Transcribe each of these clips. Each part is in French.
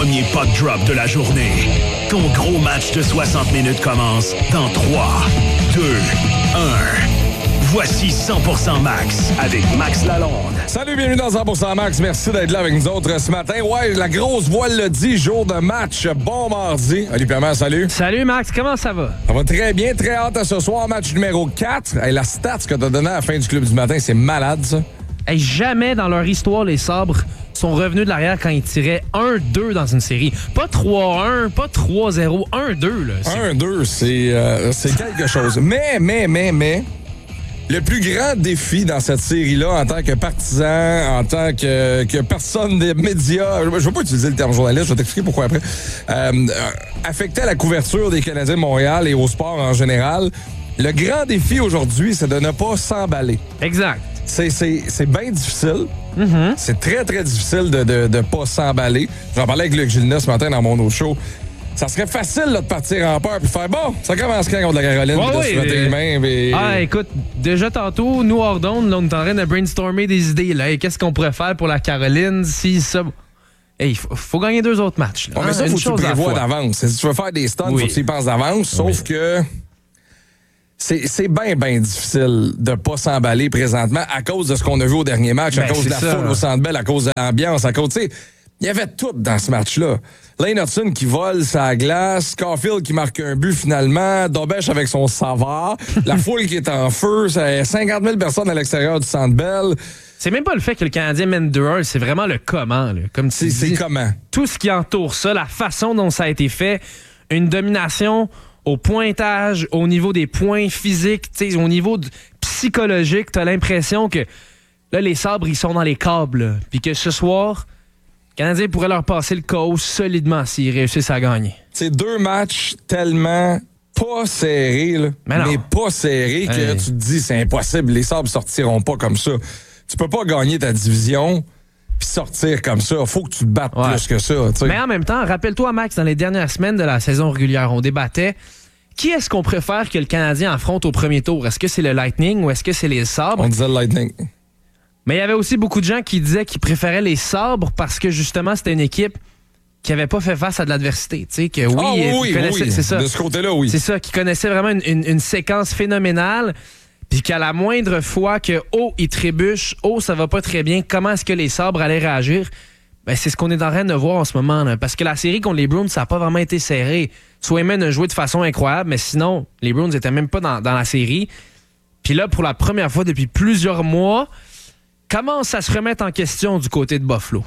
premier puck drop de la journée. Ton gros match de 60 minutes commence dans 3, 2, 1. Voici 100% Max avec Max Lalonde. Salut, bienvenue dans 100% Max. Merci d'être là avec nous autres ce matin. Ouais, la grosse voile le dit, jour de match. Bon mardi. Olivier Perrin, salut. Salut Max, comment ça va? Ça va très bien, très hâte à ce soir. Match numéro 4. Hey, la stats que t'as donnée à la fin du club du matin, c'est malade, ça. Hey, jamais dans leur histoire, les Sabres sont revenus de l'arrière quand ils tiraient 1-2 dans une série. Pas 3-1, pas 3-0, 1-2. Là. 1-2, c'est quelque chose. Mais... Le plus grand défi dans cette série-là, en tant que partisan, en tant que personne des médias, je ne vais pas utiliser le terme journaliste, je vais t'expliquer pourquoi après, affectait la couverture des Canadiens de Montréal et au sport en général. Le grand défi aujourd'hui, c'est de ne pas s'emballer. Exact. C'est bien difficile. Mm-hmm. C'est très, très difficile de ne pas s'emballer. J'en parlais avec Luc Gilna ce matin dans mon autre show. Ça serait facile là, de partir en peur puis faire bon, ça commence quand contre la Caroline puis de se frotter les mains. Mais... Ah, écoute, déjà tantôt, nous hors d'onde, on est en train de brainstormer des idées. Là. Hey, qu'est-ce qu'on pourrait faire pour la Caroline si ça. Hey, il faut gagner 2 autres matchs. Là, mais ça, faut que tu prévois d'avance. Si tu veux faire des stunts, faut que tu y penses d'avance. Sauf que c'est bien difficile de pas s'emballer présentement à cause de ce qu'on a vu au dernier match, à cause de la foule au Centre Bell, à cause de l'ambiance, à cause, tu sais, il y avait tout dans ce match-là. Lane Hudson qui vole sa glace, Caulfield qui marque un but finalement, Dobèche avec son savard, la foule qui est en feu, 50 000 personnes à l'extérieur du Centre Bell. C'est même pas le fait que le Canadien mène 2-1, c'est vraiment le comment. Là. Comme tu dis, c'est comment. Tout ce qui entoure ça, la façon dont ça a été fait, une domination au pointage, au niveau des points physiques, au niveau psychologique, t'as l'impression que là, les Sabres, ils sont dans les câbles. Puis que ce soir... Le Canadien pourrait leur passer le chaos solidement s'ils réussissent à gagner. C'est 2 matchs tellement pas serrés, là, mais pas serrés que tu te dis c'est impossible, les Sabres sortiront pas comme ça. Tu peux pas gagner ta division puis sortir comme ça. Faut que tu te battes plus que ça. T'sais. Mais en même temps, rappelle-toi, Max, dans les dernières semaines de la saison régulière, on débattait qui est-ce qu'on préfère que le Canadien affronte au premier tour? Est-ce que c'est le Lightning ou est-ce que c'est les Sabres? On disait le Lightning. Mais il y avait aussi beaucoup de gens qui disaient qu'ils préféraient les Sabres parce que justement, c'était une équipe qui n'avait pas fait face à de l'adversité. Tu sais, que oui, c'est ça. De ce côté-là, oui. C'est ça, qui connaissait vraiment une séquence phénoménale. Puis qu'à la moindre fois que il trébuche, ça va pas très bien, comment est-ce que les Sabres allaient réagir? Ben, c'est ce qu'on est en train de voir en ce moment. Là, parce que la série contre les Bruins, ça n'a pas vraiment été serré. Swayman a joué de façon incroyable, mais sinon, les Bruins n'étaient même pas dans la série. Puis là, pour la première fois depuis plusieurs mois, commence à se remettre en question du côté de Buffalo.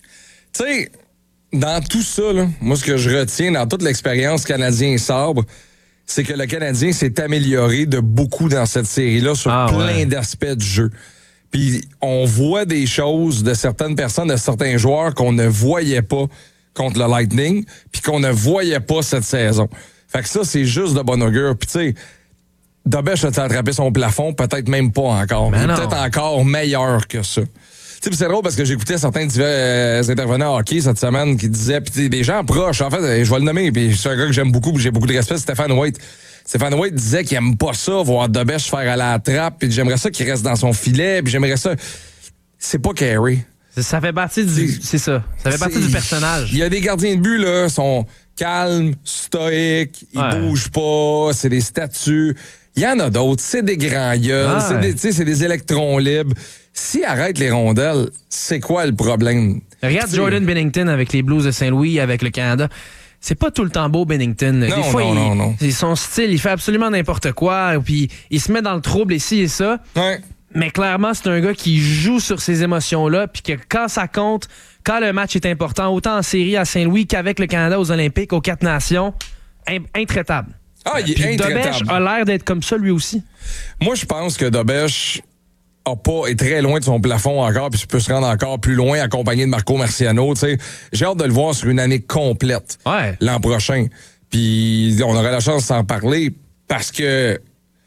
Tu sais, dans tout ça, là, moi, ce que je retiens dans toute l'expérience Canadien-Sabre, c'est que le Canadien s'est amélioré de beaucoup dans cette série-là sur plein d'aspects du jeu. Puis on voit des choses de certaines personnes, de certains joueurs qu'on ne voyait pas contre le Lightning, puis qu'on ne voyait pas cette saison. Fait que ça, c'est juste de bon augure. Puis tu sais, Dobèche a attrapé son plafond, peut-être même pas encore. Mais peut-être encore meilleur que ça. Tu sais, c'est drôle parce que j'écoutais certains divers intervenants hockey cette semaine qui disaient, puis des gens proches, en fait, je vais le nommer, puis c'est un gars que j'aime beaucoup, puis j'ai beaucoup de respect, Stéphane White. Stéphane White disait qu'il aime pas ça, voir Dobèche faire à la trappe, puis j'aimerais ça qu'il reste dans son filet, puis j'aimerais ça... C'est pas Carey. Ça fait partie du... C'est ça. Ça fait partie du personnage. Il y a des gardiens de but, là, sont calmes, stoïques, ils bougent pas, c'est des statues. Il y en a d'autres, c'est des grands gueules, c'est des électrons libres. S'ils arrêtent les rondelles, c'est quoi le problème? Regarde Jordan Binnington avec les Blues de Saint-Louis, avec le Canada. C'est pas tout le temps beau, Binnington. Non, des fois, non. Son style, il fait absolument n'importe quoi, puis il se met dans le trouble ici et ça. Ouais. Mais clairement, c'est un gars qui joue sur ces émotions-là, puis que quand ça compte, quand le match est important, autant en série à Saint-Louis qu'avec le Canada aux Olympiques, aux 4 Nations, intraitable. Ah, il est intraitable. Dobèche a l'air d'être comme ça, lui aussi. Moi, je pense que Dobèche est très loin de son plafond encore, puis peut se rendre encore plus loin accompagné de Marco Marciano. T'sais. J'ai hâte de le voir sur une année complète l'an prochain. Puis on aurait la chance de s'en parler parce que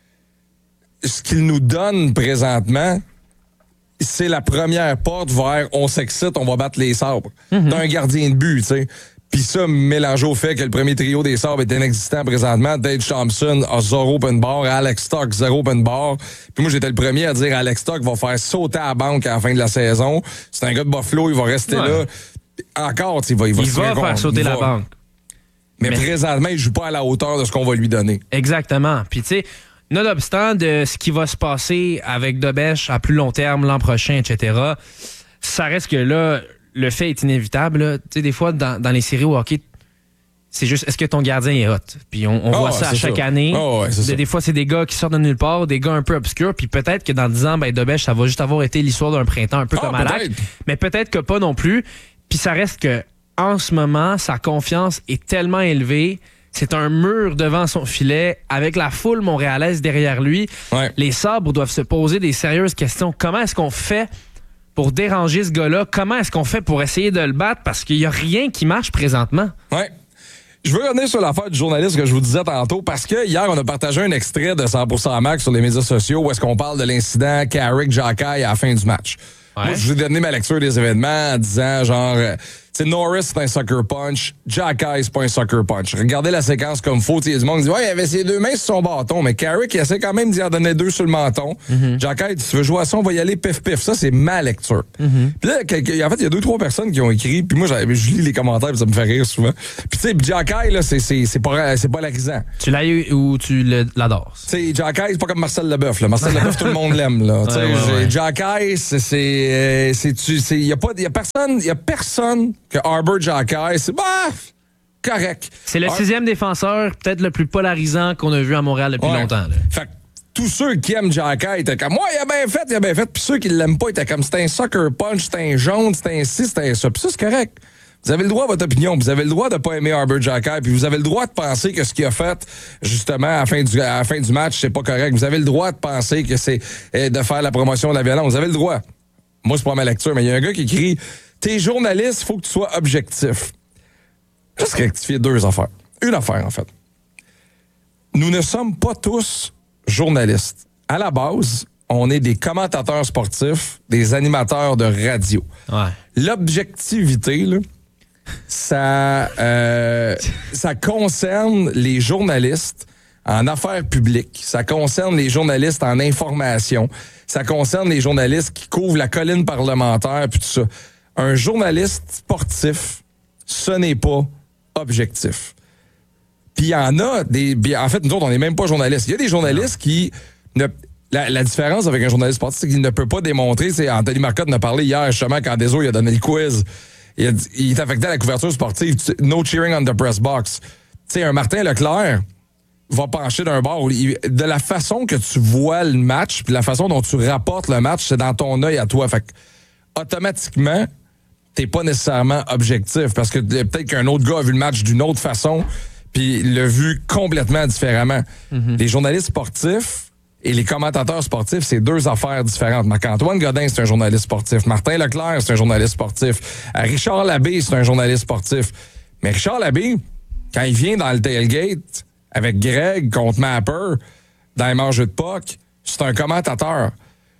ce qu'il nous donne présentement, c'est la première porte vers on s'excite, on va battre les Sabres. D'un gardien de but, tu sais. Puis ça, mélangé au fait que le premier trio des Sabres est inexistant présentement. Dave Thompson a 0 open bar, Alex Stock 0 open bar. Puis moi, j'étais le premier à dire Alex Stock va faire sauter à la banque à la fin de la saison. C'est un gars de Buffalo, il va rester là. encore, il va faire sauter la banque. Mais présentement, il joue pas à la hauteur de ce qu'on va lui donner. Exactement. Puis, tu sais, nonobstant de ce qui va se passer avec Dobèche à plus long terme l'an prochain, etc., ça reste que là, le fait est inévitable. Tu sais, des fois, dans les séries au hockey, c'est juste, est-ce que ton gardien est hot? Puis on voit ça à chaque année. Des fois, c'est des gars qui sortent de nulle part, des gars un peu obscurs, puis peut-être que dans 10 ans, Dobèche, ça va juste avoir été l'histoire d'un printemps, un peu comme à Lac. Mais peut-être que pas non plus. Puis ça reste que en ce moment, sa confiance est tellement élevée. C'est un mur devant son filet avec la foule montréalaise derrière lui. Ouais. Les Sabres doivent se poser des sérieuses questions. Comment est-ce qu'on fait pour déranger ce gars-là? Comment est-ce qu'on fait pour essayer de le battre? Parce qu'il n'y a rien qui marche présentement. Ouais. Je veux revenir sur l'affaire du journaliste que je vous disais tantôt parce que hier, on a partagé un extrait de 100% Max sur les médias sociaux où est-ce qu'on parle de l'incident Carrick-Giaccai à la fin du match. Ouais. Moi, je vous ai donné ma lecture des événements en disant genre... Norris, c'est un sucker punch. Giaccai, c'est pas un sucker punch. Regardez la séquence comme faut. Il y a du monde qui dit ouais, il avait ses 2 mains sur son bâton, mais Carrick, il essaie quand même d'y en donner 2 sur le menton. Giaccai, tu veux jouer à ça, on va y aller pif-pif. Ça, c'est ma lecture. Puis là, en fait, il y a 2-3 personnes qui ont écrit, puis moi, je lis les commentaires, puis ça me fait rire souvent. Puis tu sais, Giaccai, là, c'est pas larisant. Tu l'as eu ou tu l'adores? Tu sais, Giaccai, c'est pas comme Marcel Leboeuf. Là. Marcel Leboeuf, tout le monde l'aime. Là. Ouais. Giaccai, il y a personne que Arbor Giaccai, c'est correct. C'est le 6e défenseur, peut-être le plus polarisant qu'on a vu à Montréal depuis longtemps. Là. Fait que tous ceux qui aiment Giaccai étaient comme il a bien fait. Puis ceux qui l'aiment pas étaient comme c'est un sucker punch, c'est un jaune, c'est un ci, c'est un ça. Puis ça, c'est correct. Vous avez le droit à votre opinion. Vous avez le droit de pas aimer Arbor Giaccai. Puis vous avez le droit de penser que ce qu'il a fait, justement, à la fin du match, c'est pas correct. Vous avez le droit de penser que c'est de faire la promotion de la violence. Vous avez le droit. Moi, c'est pas ma lecture, mais il y a un gars qui écrit t'es journaliste, il faut que tu sois objectif. Juste rectifier 2 affaires. Une affaire, en fait. Nous ne sommes pas tous journalistes. À la base, on est des commentateurs sportifs, des animateurs de radio. Ouais. L'objectivité, là, ça concerne les journalistes en affaires publiques. Ça concerne les journalistes en information. Ça concerne les journalistes qui couvrent la colline parlementaire, puis tout ça. Un journaliste sportif, ce n'est pas objectif. Puis il y en a des... En fait, nous autres, on n'est même pas journalistes. Il y a des journalistes qui... La différence avec un journaliste sportif, c'est qu'il ne peut pas démontrer... Anthony Marcotte en a parlé hier, justement, quand Deso il a donné le quiz. Il est affecté à la couverture sportive. No cheering on the press box. Tu sais, un Martin Leclerc va pencher d'un bord. De la façon que tu vois le match, puis la façon dont tu rapportes le match, c'est dans ton œil à toi. Fait que, automatiquement... t'es pas nécessairement objectif parce que peut-être qu'un autre gars a vu le match d'une autre façon puis l'a vu complètement différemment. Les journalistes sportifs et les commentateurs sportifs, c'est 2 affaires différentes. Marc-Antoine Godin, c'est un journaliste sportif. Martin Leclerc, c'est un journaliste sportif. Richard Labbé, c'est un journaliste sportif. Mais Richard Labbé, quand il vient dans le tailgate avec Greg contre Mapper dans les manches de puck, c'est un commentateur.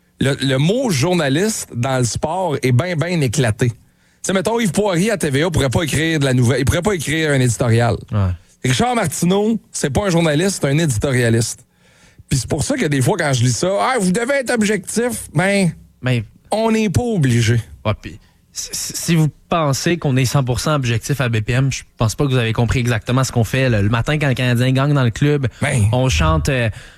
Le mot journaliste dans le sport est bien éclaté. Tu sais, mettons, Yves Poirier à TVA pourrait pas écrire de la nouvelle. Il pourrait pas écrire un éditorial. Ouais. Richard Martineau, c'est pas un journaliste, c'est un éditorialiste. Puis c'est pour ça que des fois, quand je lis ça, vous devez être objectif, mais on n'est pas obligé. Ouais, puis si vous pensez qu'on est 100% objectif à BPM, je pense pas que vous avez compris exactement ce qu'on fait. Le matin, quand le Canadien gagne dans le club, on chante...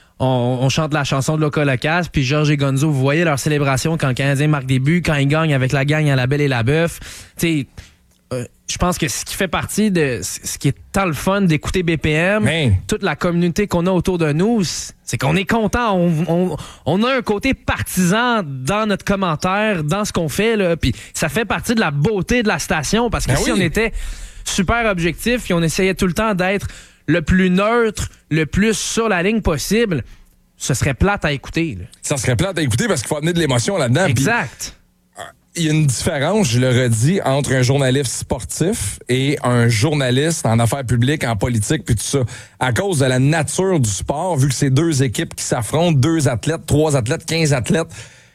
On chante la chanson de Loca Locas, puis Georges et Gonzo, vous voyez leur célébration quand le Canadien marque des buts, quand ils gagnent avec la gang à la Belle et la Bœuf. Tu sais, je pense que ce qui fait partie de ce qui est tant le fun d'écouter BPM, toute la communauté qu'on a autour de nous, c'est qu'on est content. On a un côté partisan dans notre commentaire, dans ce qu'on fait, là, puis ça fait partie de la beauté de la station, parce que si on était super objectif et on essayait tout le temps d'être le plus neutre, le plus sur la ligne possible, ce serait plate à écouter. Là. Ça serait plate à écouter parce qu'il faut amener de l'émotion là-dedans. Exact. Il y a une différence, je le redis, entre un journaliste sportif et un journaliste en affaires publiques, en politique, puis tout ça. À cause de la nature du sport, vu que c'est 2 équipes qui s'affrontent, 2 athlètes, 3 athlètes, 15 athlètes,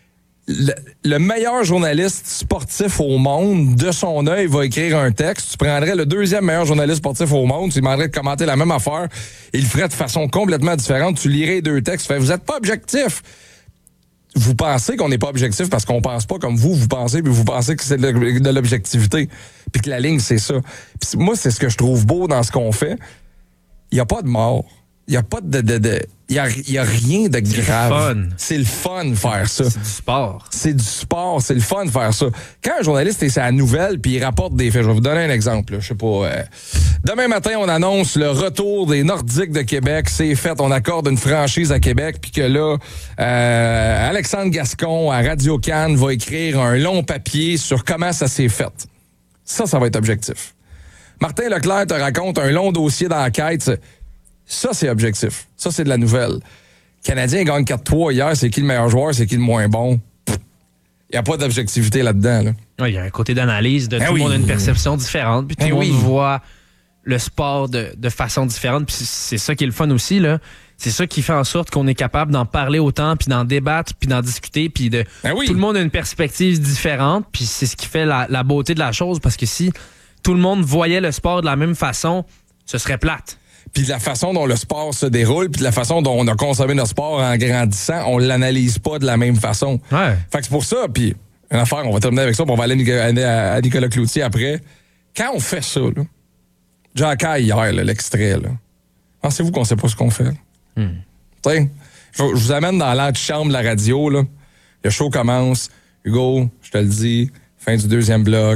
le meilleur journaliste sportif au monde, de son œil, va écrire un texte. Tu prendrais le 2e meilleur journaliste sportif au monde, tu lui demanderais de commenter la même affaire, il le ferait de façon complètement différente. Tu lirais 2 textes, vous n'êtes pas objectif. Vous pensez qu'on n'est pas objectif parce qu'on pense pas comme vous pensez, puis vous pensez que c'est de l'objectivité. puis que la ligne, c'est ça. Puis moi, c'est ce que je trouve beau dans ce qu'on fait. Il n'y a pas de mort. Il n'y a pas il y a rien de grave. C'est le fun de faire ça. C'est du sport. C'est du sport, c'est le fun de faire ça. Quand un journaliste est sur la nouvelle puis il rapporte des faits, je vais vous donner un exemple. Là, je sais pas. Demain matin, on annonce le retour des Nordiques de Québec. C'est fait, on accorde une franchise à Québec puis que là, Alexandre Gascon à Radio-Can va écrire un long papier sur comment ça s'est fait. Ça va être objectif. Martin Leclerc te raconte un long dossier d'enquête. Ça, c'est objectif. Ça, c'est de la nouvelle. Le Canadien gagne 4-3 hier. C'est qui le meilleur joueur? C'est qui le moins bon? Il n'y a pas d'objectivité là-dedans. Là. Il y a un côté d'analyse. Tout le monde a une perception différente. Puis tout le monde voit le sport de façon différente. Puis c'est ça qui est le fun aussi. Là. C'est ça qui fait en sorte qu'on est capable d'en parler autant, puis d'en débattre, puis d'en discuter. Puis tout le monde a une perspective différente. Puis c'est ce qui fait la beauté de la chose. Parce que si tout le monde voyait le sport de la même façon, ce serait plate. Puis de la façon dont le sport se déroule, puis de la façon dont on a consommé notre sport en grandissant, on l'analyse pas de la même façon. Ouais. Fait que c'est pour ça, puis une affaire, on va terminer avec ça, puis on va aller à Nicolas Cloutier après. Quand on fait ça, là, Jacky hier, là, l'extrait, là, pensez-vous qu'on sait pas ce qu'on fait? T'sais, je vous amène dans l'antichambre de la radio, là. Le show commence. Hugo, je te le dis, fin du deuxième bloc.